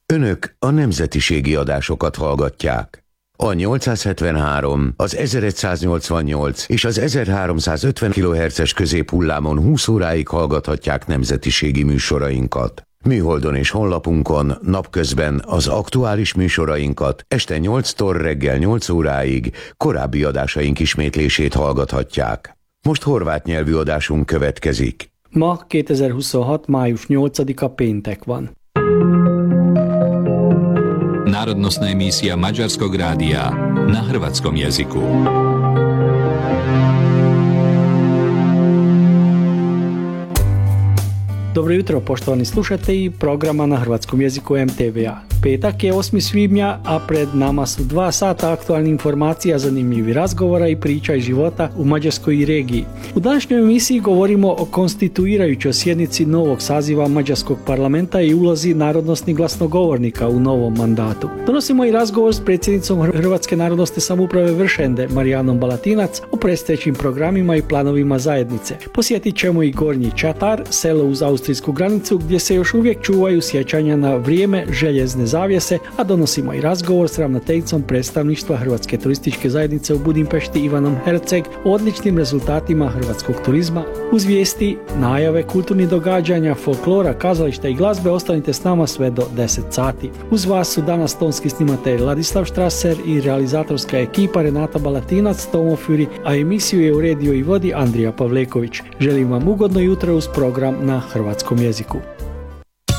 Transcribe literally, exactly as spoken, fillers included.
Önök a nemzetiségi adásokat hallgatják. A nyolcszázhetvenhárom, az ezeregyszáznyolcvannyolc és az ezerháromszázötven kilohertzes középhullámon húsz óráig hallgathatják nemzetiségi műsorainkat. Műholdon és honlapunkon napközben az aktuális műsorainkat, este nyolctól reggel nyolc óráig korábbi adásaink ismétlését hallgathatják. Most horvát nyelvű adásunk következik. Ma kétezer-huszonhat. május nyolcadika péntek van. Národnostná emisija Mađarskog radija na hrvatskom jeziku. Dobro jutro, poštovani slušatelji programa na hrvatskom jeziku em te ve a. Petak je osmi svibnja, a pred nama su dva sata aktualnih informacija, zanimljivi razgovora i priča iz života u Mađarskoj regiji. U današnjoj emisiji govorimo o konstituirajućoj sjednici novog saziva Mađarskog parlamenta i ulozi narodnosnih glasnogovornika u novom mandatu. Donosimo i razgovor s predsjednicom Hrvatske narodnosne samouprave Vršende, Marijanom Balatinac, o predstojećim programima i planovima zajednice. Posjetit ćemo i Gornji Čatar, selo uz austrijsku granicu, gdje se još uvijek čuvaju sjećanja na vrijeme željezne zavjese, a donosimo i razgovor s ravnateljicom predstavništva Hrvatske turističke zajednice u Budimpešti Ivanom Herceg o odličnim rezultatima hrvatskog turizma. Uz vijesti, najave kulturnih događanja, folklora, kazališta i glazbe ostanite s nama sve do deset sati. Uz vas su danas tonski snimatelj Ladislav Štraser i realizatorska ekipa Renata Balatinac, Tomo Fjuri, a emisiju je uredio i vodi Andrija Pavleković. Želim vam ugodno jutro uz program na hrvatskom jeziku.